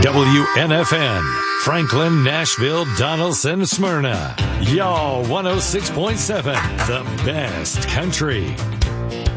WNFN, Franklin, Nashville, Donaldson, Smyrna. Y'all 106.7, the best country.